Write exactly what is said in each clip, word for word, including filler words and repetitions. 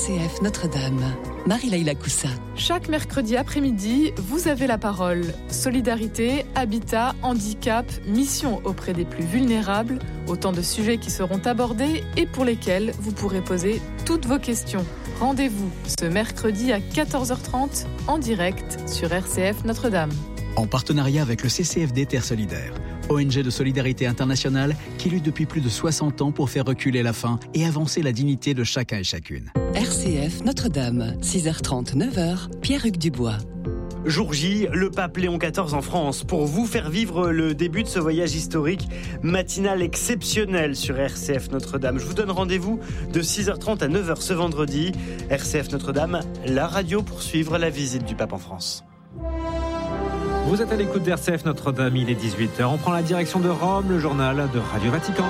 C F Notre-Dame, Marie-Laïla Coussa. Chaque mercredi après-midi, vous avez la parole. Solidarité, habitat, handicap, mission auprès des plus vulnérables, autant de sujets qui seront abordés et pour lesquels vous pourrez poser toutes vos questions. Rendez-vous ce mercredi à quatorze heures trente en direct sur R C F Notre-Dame. En partenariat avec le C C F D Terre Solidaire, O N G de solidarité internationale qui lutte depuis plus de soixante ans pour faire reculer la faim et avancer la dignité de chacun et chacune. R C F Notre-Dame, six heures trente, neuf heures, Pierre-Hugues Dubois. Jour J, le pape Léon quatorze en France. Pour vous faire vivre le début de ce voyage historique, matinal exceptionnel sur R C F Notre-Dame. Je vous donne rendez-vous de six heures trente à neuf heures ce vendredi. R C F Notre-Dame, la radio pour suivre la visite du pape en France. Vous êtes à l'écoute d'R C F Notre-Dame, il est dix-huit heures. On prend la direction de Rome, le journal de Radio Vatican.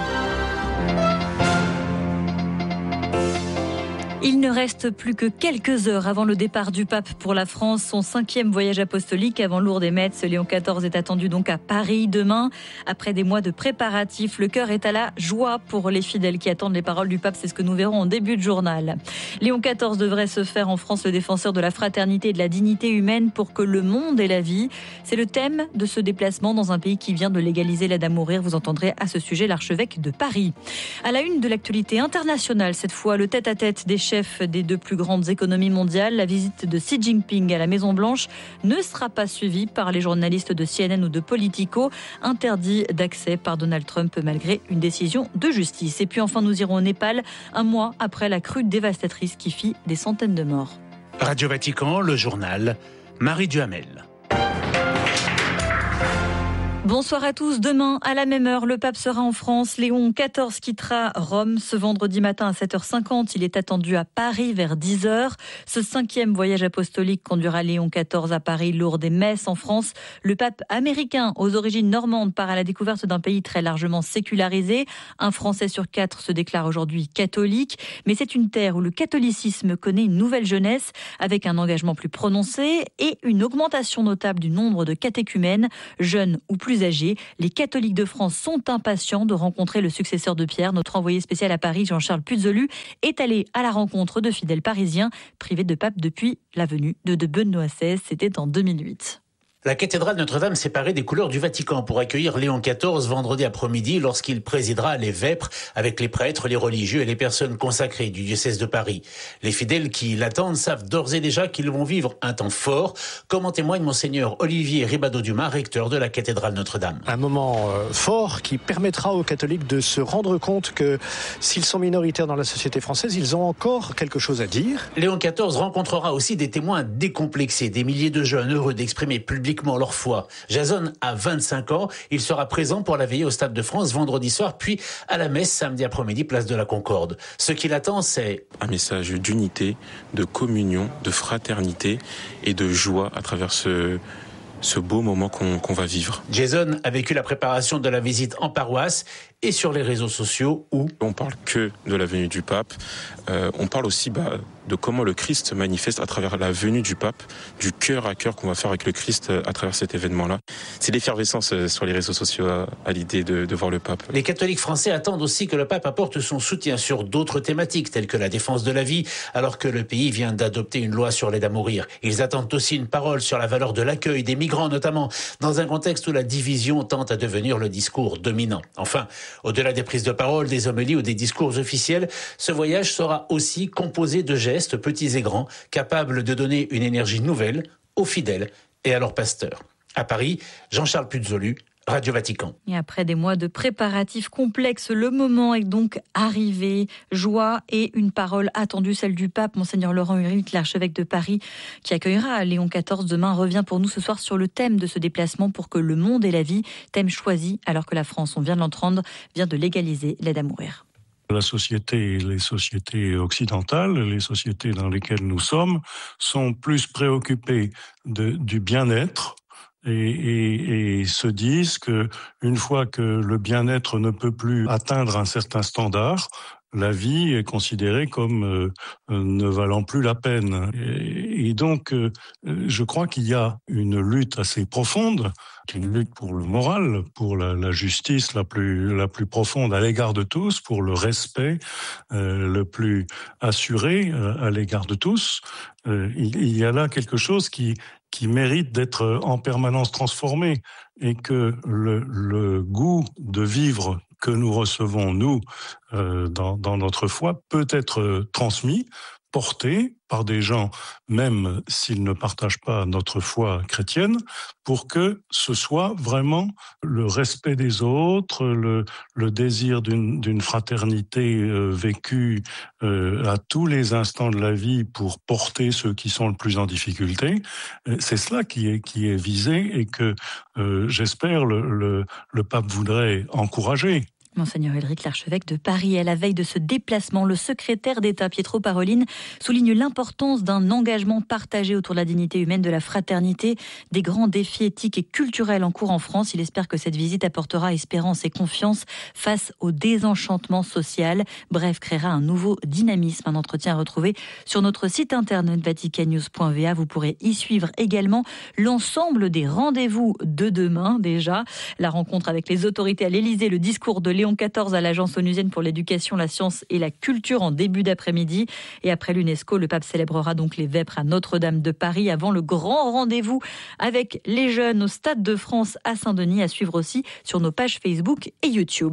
Il ne reste plus que quelques heures avant le départ du pape pour la France, son cinquième voyage apostolique avant Lourdes et Metz. Léon quatorze est attendu donc à Paris demain. Après des mois de préparatifs, le cœur est à la joie pour les fidèles qui attendent les paroles du pape. C'est ce que nous verrons en début de journal. Léon quatorze devrait se faire en France le défenseur de la fraternité et de la dignité humaine pour que le monde ait la vie. C'est le thème de ce déplacement dans un pays qui vient de légaliser l'aide à mourir. Vous entendrez à ce sujet l'archevêque de Paris. À la une de l'actualité internationale, cette fois, le tête-à-tête des chef des deux plus grandes économies mondiales, la visite de Xi Jinping à la Maison-Blanche ne sera pas suivie par les journalistes de C N N ou de Politico, interdit d'accès par Donald Trump malgré une décision de justice. Et puis enfin, nous irons au Népal, un mois après la crue dévastatrice qui fit des centaines de morts. Radio Vatican, le journal, Marie Duhamel. Bonsoir à tous. Demain, à la même heure, le pape sera en France. Léon quatorze quittera Rome ce vendredi matin à sept heures cinquante. Il est attendu à Paris vers dix heures. Ce cinquième voyage apostolique conduira Léon quatorze à Paris, Lourdes et Metz en France. Le pape américain aux origines normandes part à la découverte d'un pays très largement sécularisé. Un Français sur quatre se déclare aujourd'hui catholique. Mais c'est une terre où le catholicisme connaît une nouvelle jeunesse avec un engagement plus prononcé et une augmentation notable du nombre de catéchumènes, jeunes ou plus âgés. Les catholiques de France sont impatients de rencontrer le successeur de Pierre. Notre envoyé spécial à Paris, Jean-Charles Puzolu, est allé à la rencontre de fidèles parisiens privés de pape depuis la venue de, de Benoît seize. C'était en deux mille huit. La cathédrale Notre-Dame s'est parée des couleurs du Vatican pour accueillir Léon quatorze vendredi après-midi lorsqu'il présidera les vêpres avec les prêtres, les religieux et les personnes consacrées du diocèse de Paris. Les fidèles qui l'attendent savent d'ores et déjà qu'ils vont vivre un temps fort, comme en témoigne Monseigneur Olivier Ribado-Dumas, recteur de la cathédrale Notre-Dame. Un moment euh, fort qui permettra aux catholiques de se rendre compte que s'ils sont minoritaires dans la société française, ils ont encore quelque chose à dire. Léon quatorze rencontrera aussi des témoins décomplexés, des milliers de jeunes heureux d'exprimer publiquement leur foi. Jason a vingt-cinq ans, il sera présent pour la veillée au Stade de France vendredi soir, puis à la messe samedi après-midi, place de la Concorde. Ce qui l'attend, c'est un message d'unité, de communion, de fraternité et de joie à travers ce ce beau moment qu'on, qu'on va vivre. Jason a vécu la préparation de la visite en paroisse et sur les réseaux sociaux où on parle que de la venue du pape. Euh, on parle aussi bah, de comment le Christ se manifeste à travers la venue du pape, du cœur à cœur qu'on va faire avec le Christ à travers cet événement-là. C'est l'effervescence sur les réseaux sociaux à, à l'idée de, de voir le pape. Les catholiques français attendent aussi que le pape apporte son soutien sur d'autres thématiques telles que la défense de la vie, alors que le pays vient d'adopter une loi sur l'aide à mourir. Ils attendent aussi une parole sur la valeur de l'accueil des migrants, notamment dans un contexte où la division tente à devenir le discours dominant. Enfin, au-delà des prises de parole, des homélies ou des discours officiels, ce voyage sera aussi composé de gestes petits et grands, capables de donner une énergie nouvelle aux fidèles et à leurs pasteurs. À Paris, Jean-Charles Puzolu, Radio Vatican. Et après des mois de préparatifs complexes, le moment est donc arrivé. Joie et une parole attendue, celle du pape, Monseigneur Laurent Hurrit, l'archevêque de Paris, qui accueillera Léon quatorze demain, revient pour nous ce soir sur le thème de ce déplacement pour que le monde ait la vie. Thème choisi alors que la France, on vient de l'entendre, vient de légaliser l'aide à mourir. La société, les sociétés occidentales, les sociétés dans lesquelles nous sommes, sont plus préoccupées de, du bien-être. Et, et, et se disent que une fois que le bien-être ne peut plus atteindre un certain standard, la vie est considérée comme euh, ne valant plus la peine. Et, et donc, euh, je crois qu'il y a une lutte assez profonde, une lutte pour le moral, pour la, la justice la plus, la plus profonde à l'égard de tous, pour le respect euh, le plus assuré euh, à l'égard de tous. Euh, il, il y a là quelque chose qui, qui mérite d'être en permanence transformé et que le, le goût de vivre que nous recevons, nous, euh, dans, dans notre foi, peut être transmis, porté par des gens, même s'ils ne partagent pas notre foi chrétienne, pour que ce soit vraiment le respect des autres, le, le désir d'une, d'une fraternité euh, vécue euh, à tous les instants de la vie pour porter ceux qui sont le plus en difficulté. C'est cela qui est, qui est visé et que euh, j'espère le, le, le pape voudrait encourager. Monseigneur Ulrich, l'archevêque de Paris, à la veille de ce déplacement, le secrétaire d'État Pietro Parolin souligne l'importance d'un engagement partagé autour de la dignité humaine, de la fraternité, des grands défis éthiques et culturels en cours en France. Il espère que cette visite apportera espérance et confiance face au désenchantement social. Bref, créera un nouveau dynamisme. Un entretien retrouvé sur notre site internet vatican news point v a. Vous pourrez y suivre également l'ensemble des rendez-vous de demain déjà. La rencontre avec les autorités à l'Élysée, le discours de Léon quatorze à l'Agence onusienne pour l'éducation, la science et la culture en début d'après-midi. Et après l'UNESCO, le pape célébrera donc les Vêpres à Notre-Dame de Paris avant le grand rendez-vous avec les jeunes au Stade de France à Saint-Denis, à suivre aussi sur nos pages Facebook et YouTube.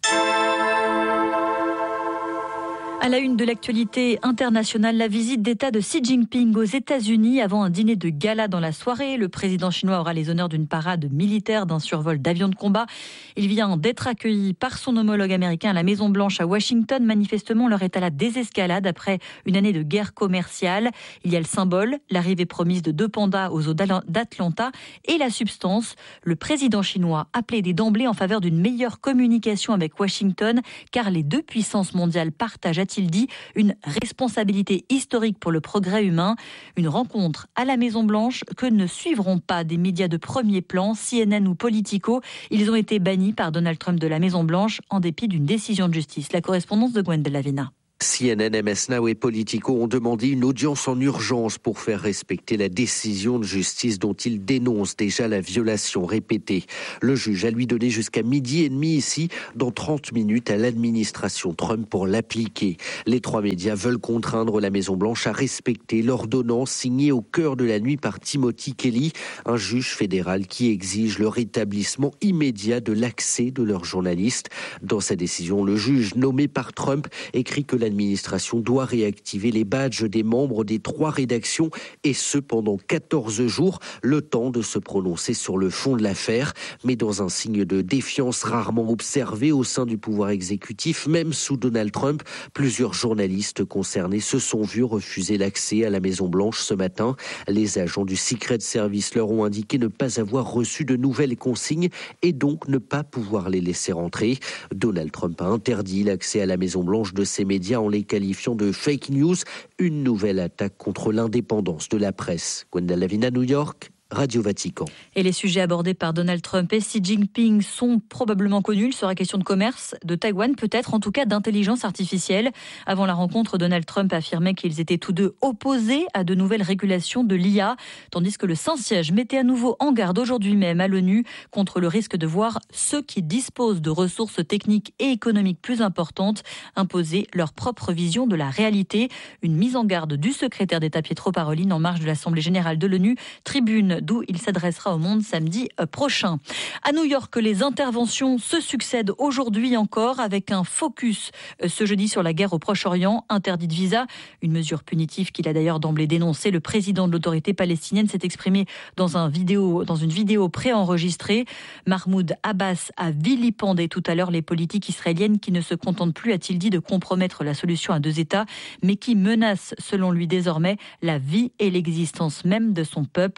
À la une de l'actualité internationale, la visite d'État de Xi Jinping aux États-Unis avant un dîner de gala dans la soirée. Le président chinois aura les honneurs d'une parade militaire, d'un survol d'avions de combat. Il vient d'être accueilli par son homologue américain à la Maison-Blanche à Washington. Manifestement, l'heure est à la désescalade après une année de guerre commerciale. Il y a le symbole, l'arrivée promise de deux pandas aux eaux d'Atlanta et la substance. Le président chinois a plaidé d'emblée en faveur d'une meilleure communication avec Washington, car les deux puissances mondiales partagent, a-t-il dit, une responsabilité historique pour le progrès humain. Une rencontre à la Maison-Blanche que ne suivront pas des médias de premier plan, C N N ou Politico. Ils ont été bannis par Donald Trump de la Maison-Blanche en dépit d'une décision de justice. La correspondance de Gwen de Lavina. C N N, M S Now et Politico ont demandé une audience en urgence pour faire respecter la décision de justice dont ils dénoncent déjà la violation répétée. Le juge a lui donné jusqu'à midi et demi ici, dans trente minutes, à l'administration Trump pour l'appliquer. Les trois médias veulent contraindre la Maison-Blanche à respecter l'ordonnance signée au cœur de la nuit par Timothy Kelly, un juge fédéral qui exige le rétablissement immédiat de l'accès de leurs journalistes. Dans sa décision, le juge nommé par Trump écrit que la L'administration doit réactiver les badges des membres des trois rédactions et ce pendant quatorze jours, le temps de se prononcer sur le fond de l'affaire. Mais dans un signe de défiance rarement observé au sein du pouvoir exécutif, même sous Donald Trump, plusieurs journalistes concernés se sont vus refuser l'accès à la Maison-Blanche ce matin. Les agents du Secret Service leur ont indiqué ne pas avoir reçu de nouvelles consignes et donc ne pas pouvoir les laisser rentrer. Donald Trump a interdit l'accès à la Maison-Blanche de ses médias en les qualifiant de fake news, une nouvelle attaque contre l'indépendance de la presse. Gwenda Lavina, New York, Radio Vatican. Et les sujets abordés par Donald Trump et Xi Jinping sont probablement connus. Il sera question de commerce, de Taïwan, peut-être en tout cas d'intelligence artificielle. Avant la rencontre, Donald Trump affirmait qu'ils étaient tous deux opposés à de nouvelles régulations de l'I A, tandis que le Saint-Siège mettait à nouveau en garde aujourd'hui même à l'ONU contre le risque de voir ceux qui disposent de ressources techniques et économiques plus importantes imposer leur propre vision de la réalité. Une mise en garde du secrétaire d'État Pietro Parolin en marge de l'Assemblée générale de l'ONU, tribune d'où il s'adressera au monde samedi prochain. À New York, les interventions se succèdent aujourd'hui encore avec un focus ce jeudi sur la guerre au Proche-Orient, interdit de visa, une mesure punitive qu'il a d'ailleurs d'emblée dénoncée. Le président de l'autorité palestinienne s'est exprimé dans, un vidéo, dans une vidéo préenregistrée. Mahmoud Abbas a vilipendé tout à l'heure les politiques israéliennes qui ne se contentent plus, a-t-il dit, de compromettre la solution à deux États, mais qui menacent, selon lui désormais, la vie et l'existence même de son peuple.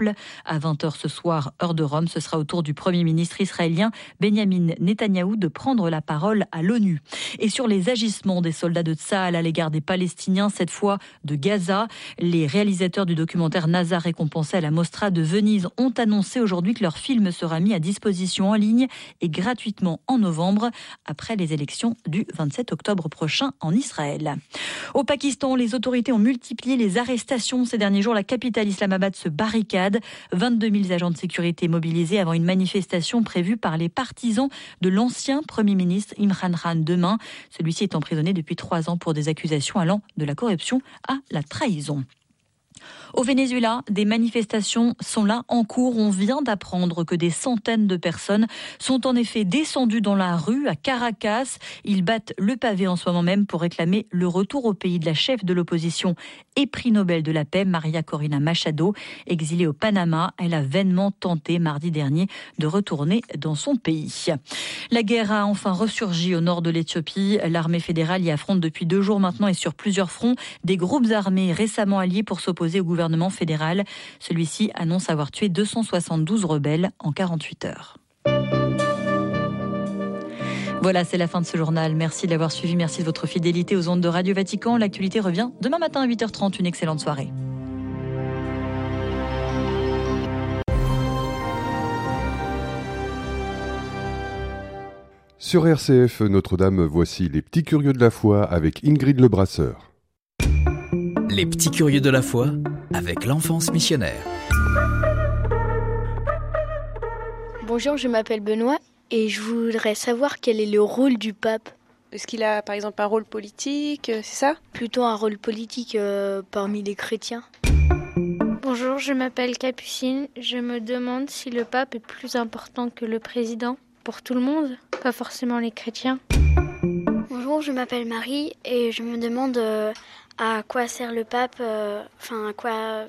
À vingt heures ce soir, heure de Rome, ce sera au tour du Premier ministre israélien Benjamin Netanyahou de prendre la parole à l'ONU. Et sur les agissements des soldats de Tsahal à l'égard des Palestiniens, cette fois de Gaza, les réalisateurs du documentaire NASA récompensé à la Mostra de Venise ont annoncé aujourd'hui que leur film sera mis à disposition en ligne et gratuitement en novembre, après les élections du vingt-sept octobre prochain en Israël. Au Pakistan, les autorités ont multiplié les arrestations ces derniers jours. La capitale Islamabad se barricade. vingt-deux mille agents de sécurité mobilisés avant une manifestation prévue par les partisans de l'ancien Premier ministre Imran Khan demain. Celui-ci est emprisonné depuis trois ans pour des accusations allant de la corruption à la trahison. Au Venezuela, des manifestations sont là en cours. On vient d'apprendre que des centaines de personnes sont en effet descendues dans la rue à Caracas. Ils battent le pavé en ce moment même pour réclamer le retour au pays de la chef de l'opposition et prix Nobel de la paix, Maria Corina Machado. Exilée au Panama, elle a vainement tenté mardi dernier de retourner dans son pays. La guerre a enfin ressurgi au nord de l'Éthiopie. L'armée fédérale y affronte depuis deux jours maintenant et sur plusieurs fronts des groupes armés récemment alliés pour s'opposer au gouvernement fédéral. Celui-ci annonce avoir tué deux cent soixante-douze rebelles en quarante-huit heures. Voilà, c'est la fin de ce journal. Merci de l'avoir suivi. Merci de votre fidélité aux ondes de Radio Vatican. L'actualité revient demain matin à huit heures trente. Une excellente soirée. Sur R C F Notre-Dame, voici les petits curieux de la foi avec Ingrid Le Brasseur. Les petits curieux de la foi avec l'enfance missionnaire. Bonjour, je m'appelle Benoît et je voudrais savoir quel est le rôle du pape. Est-ce qu'il a par exemple un rôle politique, c'est ça ? Plutôt un rôle politique euh, parmi les chrétiens. Bonjour, je m'appelle Capucine. Je me demande si le pape est plus important que le président pour tout le monde, pas forcément les chrétiens. Bonjour, je m'appelle Marie et je me demande euh, à quoi sert le pape, euh, enfin à quoi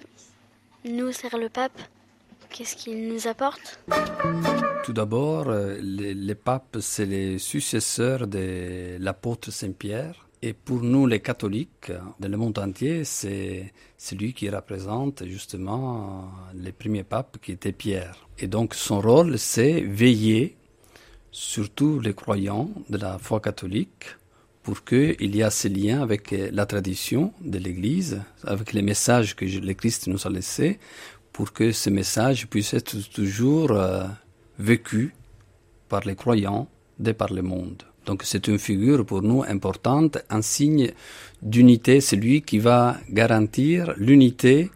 nous sert le pape, qu'est-ce qu'il nous apporte ? Tout d'abord, les, les papes, c'est les successeurs de l'apôtre Saint-Pierre. Et pour nous, les catholiques, dans le monde entier, c'est celui qui représente justement les premiers papes qui étaient Pierre. Et donc son rôle, c'est veiller sur tous les croyants de la foi catholique pour qu'il y ait ce lien avec la tradition de l'Église, avec les messages que le Christ nous a laissés, pour que ces messages puissent être toujours euh, vécus par les croyants de par le monde. Donc c'est une figure pour nous importante, un signe d'unité, c'est lui qui va garantir l'unité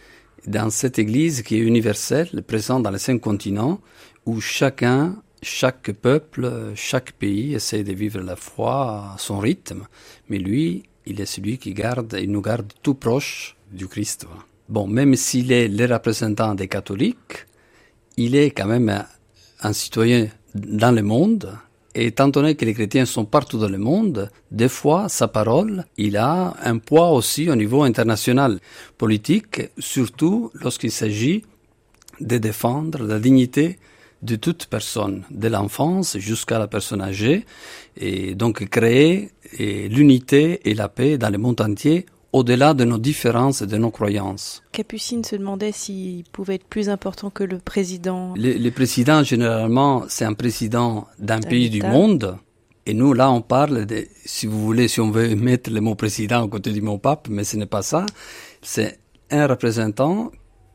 dans cette Église qui est universelle, présente dans les cinq continents, où chacun, chaque peuple, chaque pays essaie de vivre la foi à son rythme, mais lui, il est celui qui garde, il nous garde tout proche du Christ. Bon, même s'il est le représentant des catholiques, il est quand même un, un citoyen dans le monde. Et étant donné que les chrétiens sont partout dans le monde, des fois, sa parole, il a un poids aussi au niveau international, politique, surtout lorsqu'il s'agit de défendre la dignité de toute personne, de l'enfance jusqu'à la personne âgée, et donc créer et l'unité et la paix dans le monde entier, au-delà de nos différences et de nos croyances. Capucine se demandait s'il pouvait être plus important que le président. Le, le président, généralement, c'est un président d'un pays du monde. Et nous, là, on parle de, si vous voulez, si on veut mettre le mot président à côté du mot pape, mais ce n'est pas ça. C'est un représentant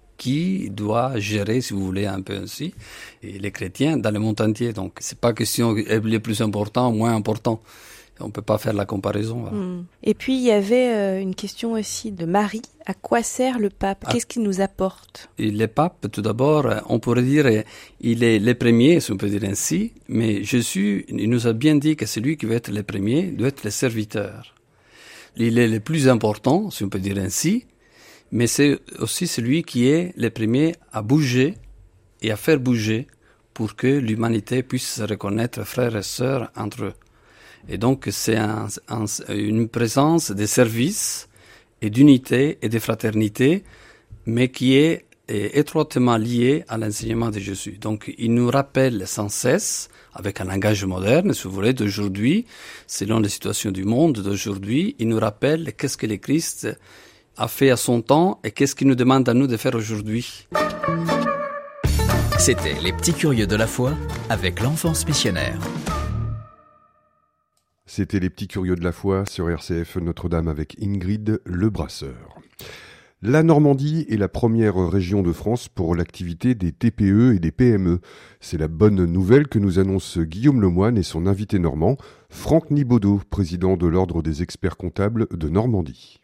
qui doit gérer, si vous voulez, un peu ainsi, et les chrétiens dans le monde entier. Donc, c'est pas question est le plus important ou moins important. On ne peut pas faire la comparaison. Voilà. Mmh. Et puis, il y avait euh, une question aussi de Marie. À quoi sert le pape ? Qu'est-ce qu'il nous apporte ? Et le pape, tout d'abord, on pourrait dire, il est le premier, si on peut dire ainsi, mais Jésus, il nous a bien dit que celui qui veut être le premier doit être le serviteur. Il est le plus important, si on peut dire ainsi, mais c'est aussi celui qui est le premier à bouger et à faire bouger pour que l'humanité puisse se reconnaître frères et sœurs entre eux. Et donc, c'est un, un, une présence de service et d'unité et de fraternité, mais qui est, est étroitement liée à l'enseignement de Jésus. Donc, il nous rappelle sans cesse, avec un langage moderne, si vous voulez, d'aujourd'hui, selon les situations du monde d'aujourd'hui, il nous rappelle qu'est-ce que le Christ a fait à son temps et qu'est-ce qu'il nous demande à nous de faire aujourd'hui. C'était Les Petits Curieux de la Foi avec l'Enfance Missionnaire. C'était Les Petits Curieux de la Foi sur R C F Notre-Dame avec Ingrid Le Brasseur. La Normandie est la première région de France pour l'activité des T P E et des P M E. C'est la bonne nouvelle que nous annonce Guillaume Lemoine et son invité normand, Franck Nibaudot, président de l'Ordre des experts comptables de Normandie.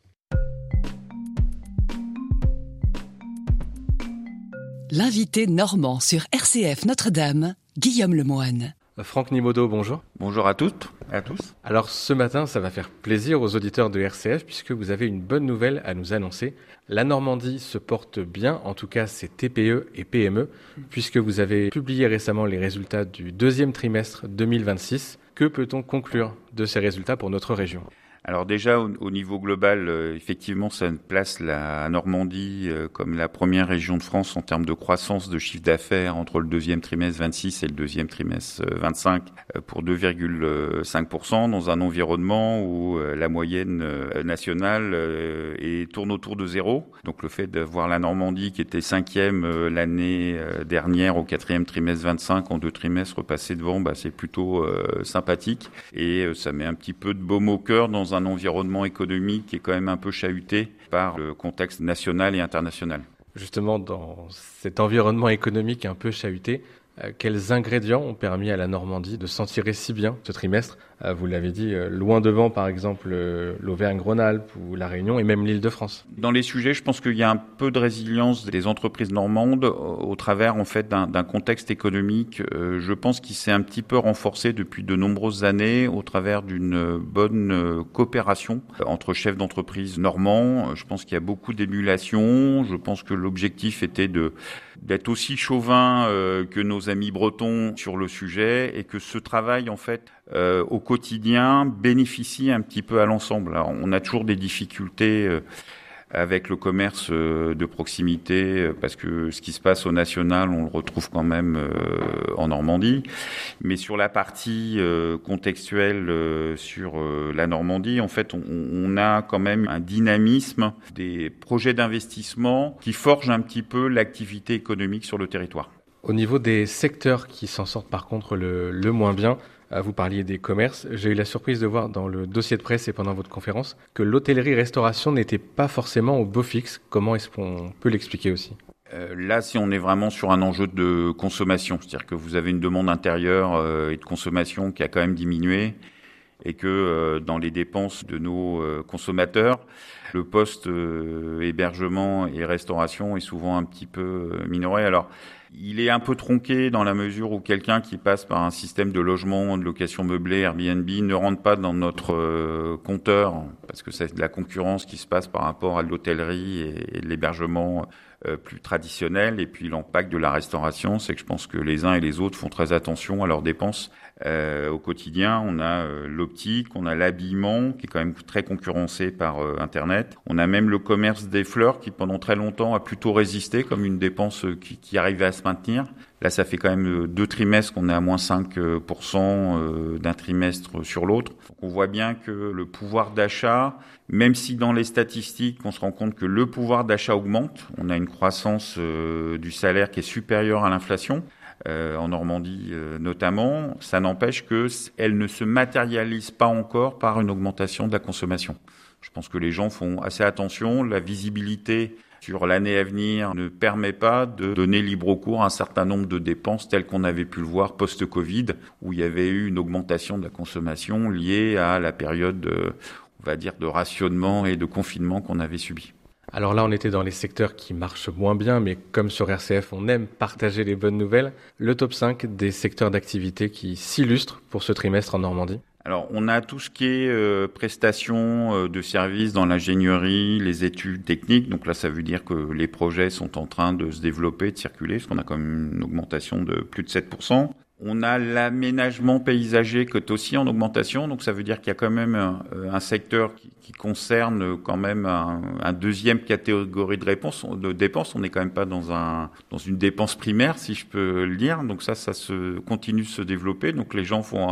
L'invité normand sur R C F Notre-Dame, Guillaume Lemoine. Franck Nibaudot, bonjour. Bonjour à toutes et à tous. Alors ce matin, ça va faire plaisir aux auditeurs de R C F puisque vous avez une bonne nouvelle à nous annoncer. La Normandie se porte bien, en tout cas ses T P E et P M E, puisque vous avez publié récemment les résultats du deuxième trimestre deux mille vingt-six. Que peut-on conclure de ces résultats pour notre région ? Alors déjà, au, au niveau global, euh, effectivement, ça place la Normandie euh, comme la première région de France en termes de croissance de chiffre d'affaires entre le deuxième trimestre vingt-six et le deuxième trimestre euh, vingt-cinq euh, pour deux virgule cinq pour cent dans un environnement où euh, la moyenne euh, nationale euh, est, tourne autour de zéro. Donc le fait d'avoir la Normandie qui était cinquième euh, l'année euh, dernière au quatrième trimestre vingt-cinq en deux trimestres repassés devant, bah, c'est plutôt euh, sympathique et euh, ça met un petit peu de baume au cœur dans un environnement économique qui est quand même un peu chahuté par le contexte national et international. Justement, dans cet environnement économique un peu chahuté, euh, quels ingrédients ont permis à la Normandie de s'en tirer si bien ce trimestre ? euh, Vous l'avez dit, euh, loin devant par exemple euh, l'Auvergne-Rhône-Alpes ou la Réunion et même l'Île-de-France. Dans les sujets, je pense qu'il y a un peu de résilience des entreprises normandes au, au travers en fait d'un, d'un contexte économique, euh, je pense qu'il s'est un petit peu renforcé depuis de nombreuses années au travers d'une bonne euh, coopération entre chefs d'entreprise normands. Je pense qu'il y a beaucoup d'émulation. Je pense que l'objectif était de d'être aussi chauvin euh, que nos amis bretons sur le sujet et que ce travail en fait euh, au quotidien bénéficie un petit peu à l'ensemble. Alors, on a toujours des difficultés euh, avec le commerce euh, de proximité euh, parce que ce qui se passe au national, on le retrouve quand même euh, en Normandie. Mais sur la partie euh, contextuelle euh, sur euh, la Normandie, en fait, on, on a quand même un dynamisme des projets d'investissement qui forgent un petit peu l'activité économique sur le territoire. Au niveau des secteurs qui s'en sortent par contre le, le moins bien, vous parliez des commerces. J'ai eu la surprise de voir dans le dossier de presse et pendant votre conférence que l'hôtellerie-restauration n'était pas forcément au beau fixe. Comment est-ce qu'on peut l'expliquer aussi ? Euh, là, si on est vraiment sur un enjeu de consommation, c'est-à-dire que vous avez une demande intérieure euh, et de consommation qui a quand même diminué et que euh, dans les dépenses de nos euh, consommateurs, le poste euh, hébergement et restauration est souvent un petit peu euh, minoré. Alors, il est un peu tronqué dans la mesure où quelqu'un qui passe par un système de logement, de location meublée, Airbnb, ne rentre pas dans notre euh, compteur parce que c'est de la concurrence qui se passe par rapport à de l'hôtellerie et, et de l'hébergement euh, plus traditionnel. Et puis l'impact de la restauration, c'est que je pense que les uns et les autres font très attention à leurs dépenses. Euh, au quotidien, on a euh, l'optique, on a l'habillement qui est quand même très concurrencé par euh, Internet. On a même le commerce des fleurs qui pendant très longtemps a plutôt résisté comme une dépense euh, qui, qui arrivait à se maintenir. Là, ça fait quand même deux trimestres qu'on est à moins cinq pour cent euh, d'un trimestre sur l'autre. Donc, on voit bien que le pouvoir d'achat, même si dans les statistiques, on se rend compte que le pouvoir d'achat augmente, on a une croissance euh, du salaire qui est supérieure à l'inflation. Euh, en Normandie euh, notamment, ça n'empêche qu'elle ne se matérialise pas encore par une augmentation de la consommation. Je pense que les gens font assez attention, la visibilité sur l'année à venir ne permet pas de donner libre cours à un certain nombre de dépenses telles qu'on avait pu le voir post-Covid, où il y avait eu une augmentation de la consommation liée à la période, de, on va dire, de rationnement et de confinement qu'on avait subi. Alors là, on était dans les secteurs qui marchent moins bien, mais comme sur R C F, on aime partager les bonnes nouvelles. Le top cinq des secteurs d'activité qui s'illustrent pour ce trimestre en Normandie. Alors, on a tout ce qui est euh, prestations euh, de services dans l'ingénierie, les études techniques. Donc là, ça veut dire que les projets sont en train de se développer, de circuler, parce qu'on a quand même une augmentation de plus de sept pour cent. On a l'aménagement paysager qui est aussi en augmentation, donc ça veut dire qu'il y a quand même un, un secteur qui, qui concerne quand même un, un deuxième catégorie de réponse, de dépenses. On n'est quand même pas dans un dans une dépense primaire, si je peux le dire. Donc ça, ça se continue de se développer. Donc les gens font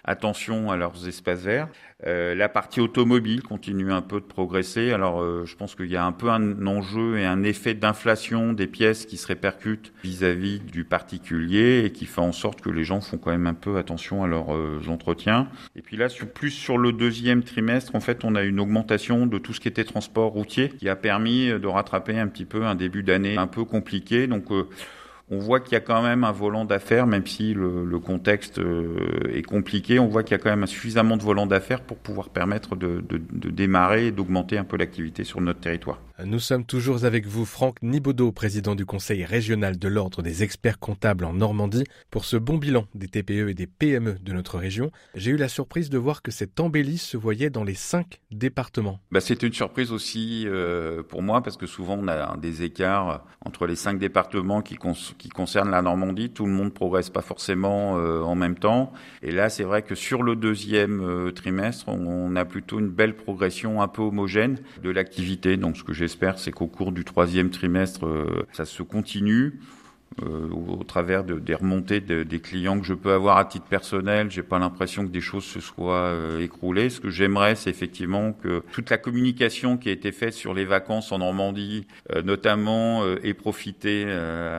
attention à leurs espaces verts. Euh, la partie automobile continue un peu de progresser. Alors, euh, je pense qu'il y a un peu un enjeu et un effet d'inflation des pièces qui se répercutent vis-à-vis du particulier et qui fait en sorte que les gens font quand même un peu attention à leurs euh, entretiens. Et puis là, sur, plus sur le deuxième trimestre, en fait, on a une augmentation de tout ce qui était transport routier qui a permis de rattraper un petit peu un début d'année un peu compliqué. Donc, euh, on voit qu'il y a quand même un volant d'affaires, même si le, le contexte est compliqué, on voit qu'il y a quand même suffisamment de volant d'affaires pour pouvoir permettre de, de, de démarrer et d'augmenter un peu l'activité sur notre territoire. Nous sommes toujours avec vous, Franck Nibaudot, président du Conseil régional de l'Ordre des experts comptables en Normandie, pour ce bon bilan des T P E et des P M E de notre région. J'ai eu la surprise de voir que cette embellie se voyait dans les cinq départements. Bah, c'est une surprise aussi euh, pour moi, parce que souvent on a des écarts entre les cinq départements qui, cons- qui concernent la Normandie. Tout le monde ne progresse pas forcément euh, en même temps. Et là, c'est vrai que sur le deuxième euh, trimestre, on, on a plutôt une belle progression un peu homogène de l'activité. Donc ce que j'ai J'espère, c'est qu'au cours du troisième trimestre, euh, ça se continue euh, au travers de, des remontées de, des clients que je peux avoir à titre personnel. J'ai pas l'impression que des choses se soient euh, écroulées. Ce que j'aimerais, c'est effectivement que toute la communication qui a été faite sur les vacances en Normandie, euh, notamment, euh, ait profité euh,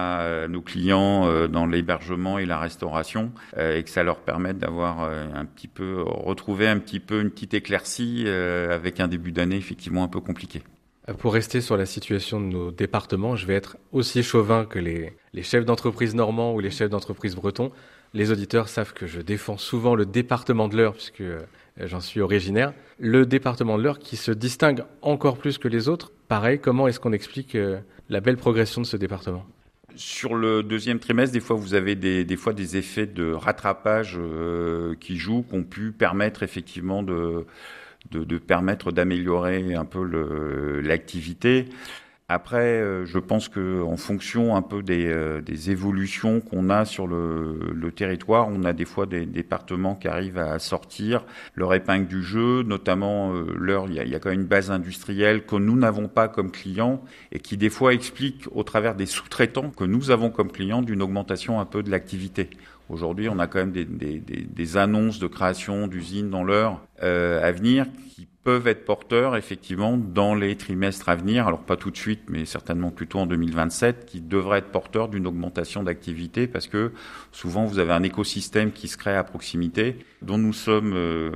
à nos clients euh, dans l'hébergement et la restauration, euh, et que ça leur permette d'avoir euh, un petit peu retrouvé un petit peu une petite éclaircie euh, avec un début d'année effectivement un peu compliqué. Pour rester sur la situation de nos départements, je vais être aussi chauvin que les, les chefs d'entreprise normands ou les chefs d'entreprise bretons. Les auditeurs savent que je défends souvent le département de l'Eure, puisque euh, j'en suis originaire. Le département de l'Eure qui se distingue encore plus que les autres. Pareil, comment est-ce qu'on explique euh, la belle progression de ce département ? Sur le deuxième trimestre, des fois, vous avez des, des fois des effets de rattrapage euh, qui jouent, qui ont pu permettre effectivement de... De, de permettre d'améliorer un peu le, l'activité. Après, euh, je pense que en fonction un peu des, euh, des évolutions qu'on a sur le, le territoire, on a des fois des départements qui arrivent à sortir leur épingle du jeu, notamment euh, l'Eure, il y a, il y a quand même une base industrielle que nous n'avons pas comme clients et qui des fois explique au travers des sous-traitants que nous avons comme clients d'une augmentation un peu de l'activité. Aujourd'hui, on a quand même des, des, des, des annonces de création d'usines dans l'Eure euh, à venir qui peuvent être porteurs effectivement dans les trimestres à venir. Alors pas tout de suite, mais certainement plutôt en deux mille vingt-sept, qui devraient être porteurs d'une augmentation d'activité parce que souvent vous avez un écosystème qui se crée à proximité, dont nous sommes, euh,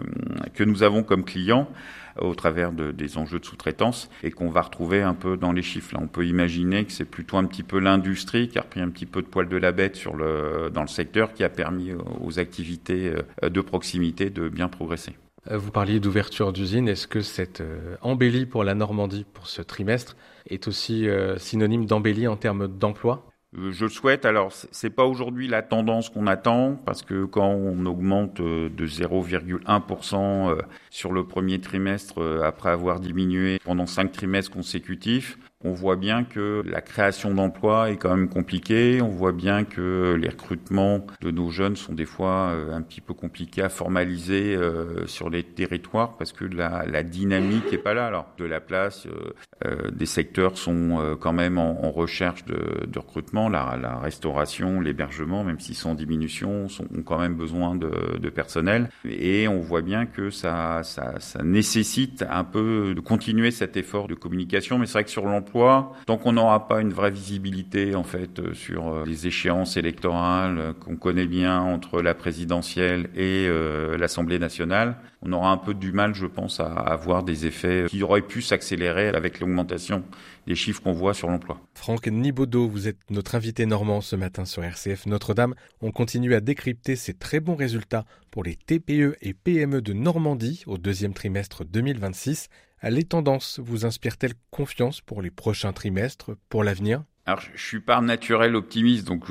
que nous avons comme clients au travers de, des enjeux de sous-traitance et qu'on va retrouver un peu dans les chiffres. Là, on peut imaginer que c'est plutôt un petit peu l'industrie qui a repris un petit peu de poil de la bête sur le, dans le secteur qui a permis aux activités de proximité de bien progresser. Vous parliez d'ouverture d'usines. Est-ce que cette euh, embellie pour la Normandie pour ce trimestre est aussi euh, synonyme d'embellie en termes d'emploi ? Je le souhaite. Alors, c'est pas aujourd'hui la tendance qu'on attend parce que quand on augmente de zéro virgule un pour cent sur le premier trimestre après avoir diminué pendant cinq trimestres consécutifs, on voit bien que la création d'emplois est quand même compliquée. On voit bien que les recrutements de nos jeunes sont des fois un petit peu compliqués à formaliser sur les territoires parce que la, la dynamique est pas là. Alors, de la place, euh, des secteurs sont quand même en, en recherche de, de recrutement. La, la restauration, l'hébergement, même s'ils sont en diminution, sont, ont quand même besoin de, de personnel. Et on voit bien que ça, ça, ça nécessite un peu de continuer cet effort de communication. Mais c'est vrai que sur l'emploi, tant qu'on n'aura pas une vraie visibilité en fait sur les échéances électorales qu'on connaît bien entre la présidentielle et euh, l'Assemblée nationale, on aura un peu du mal, je pense, à avoir des effets qui auraient pu s'accélérer avec l'augmentation des chiffres qu'on voit sur l'emploi. Franck Nibaudot, vous êtes notre invité normand ce matin sur R C F Notre-Dame. On continue à décrypter ces très bons résultats pour les T P E et P M E de Normandie au deuxième trimestre deux mille vingt-six. Les tendances vous inspirent-elles confiance pour les prochains trimestres, pour l'avenir ? Alors, je suis par naturel optimiste, donc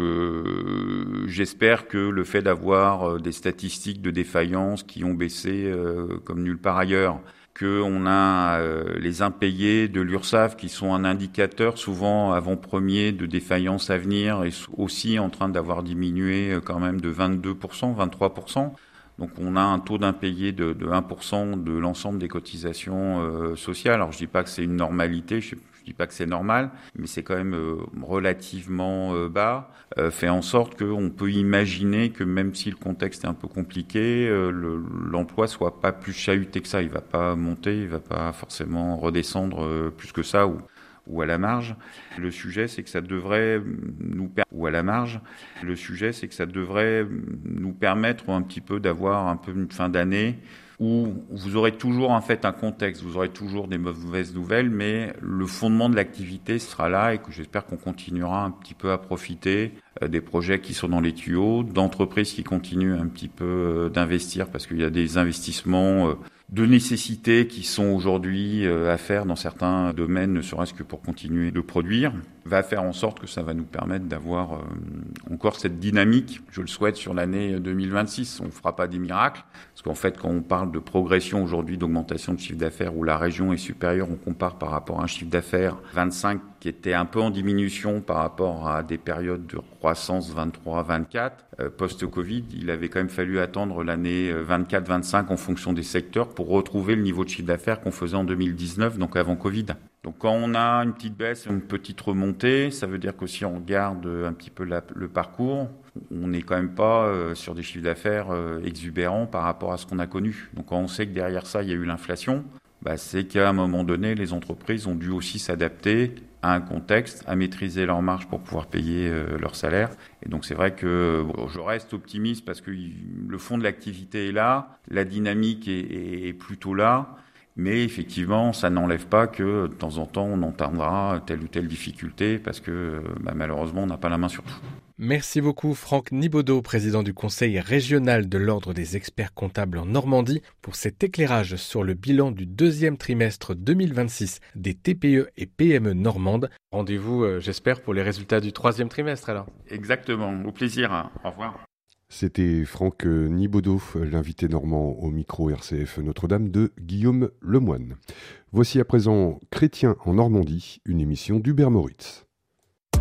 euh, j'espère que le fait d'avoir des statistiques de défaillance qui ont baissé euh, comme nulle part ailleurs, qu'on a euh, les impayés de l'URSSAF qui sont un indicateur souvent avant-premier de défaillance à venir et aussi en train d'avoir diminué quand même de vingt-deux pour cent, vingt-trois pour cent. Donc on a un taux d'impayé de, de un pour cent de l'ensemble des cotisations euh, sociales. Alors je dis pas que c'est une normalité, je, je dis pas que c'est normal, mais c'est quand même euh, relativement euh, bas, euh, fait en sorte qu'on peut imaginer que même si le contexte est un peu compliqué, euh, le, l'emploi soit pas plus chahuté que ça. Il va pas monter, il va pas forcément redescendre euh, plus que ça ou, ou à la marge. Le sujet, c'est que ça devrait nous per- ou à la marge. Le sujet, c'est que ça devrait nous permettre un petit peu d'avoir un peu une fin d'année où vous aurez toujours en fait un contexte, vous aurez toujours des mauvaises nouvelles, mais le fondement de l'activité sera là et que j'espère qu'on continuera un petit peu à profiter euh, des projets qui sont dans les tuyaux, d'entreprises qui continuent un petit peu euh, d'investir parce qu'il y a des investissements euh, de nécessité qui sont aujourd'hui euh, à faire dans certains domaines, ne serait-ce que pour continuer de produire, va faire en sorte que ça va nous permettre d'avoir euh, encore cette dynamique, je le souhaite, sur l'année deux mille vingt-six. On ne fera pas des miracles, parce qu'en fait, quand on parle de progression aujourd'hui, d'augmentation de chiffre d'affaires, où la région est supérieure, on compare par rapport à un chiffre d'affaires vingt-cinq qui était un peu en diminution par rapport à des périodes de croissance vingt-trois vingt-quatre. Euh, post-Covid, il avait quand même fallu attendre l'année vingt-quatre vingt-cinq en fonction des secteurs pour retrouver le niveau de chiffre d'affaires qu'on faisait en deux mille dix-neuf, donc avant Covid. Donc quand on a une petite baisse, une petite remontée, ça veut dire que si on regarde un petit peu la, le parcours, on n'est quand même pas euh, sur des chiffres d'affaires euh, exubérants par rapport à ce qu'on a connu. Donc quand on sait que derrière ça, il y a eu l'inflation, bah, c'est qu'à un moment donné, les entreprises ont dû aussi s'adapter à un contexte, à maîtriser leurs marges pour pouvoir payer euh, leur salaire. Et donc c'est vrai que bon, je reste optimiste parce que le fond de l'activité est là, la dynamique est, est, est plutôt là. Mais effectivement, ça n'enlève pas que de temps en temps, on entendra telle ou telle difficulté parce que bah, malheureusement, on n'a pas la main sur tout. Merci beaucoup Franck Nibaudot, président du Conseil régional de l'Ordre des experts comptables en Normandie, pour cet éclairage sur le bilan du deuxième trimestre deux mille vingt-six des T P E et P M E normandes. Rendez-vous, euh, j'espère, pour les résultats du troisième trimestre alors. Exactement, au plaisir, hein. Au revoir. C'était Franck Nibaudot, l'invité normand au micro R C F Notre-Dame de Guillaume Lemoine. Voici à présent Chrétien en Normandie, une émission d'Hubert Moritz.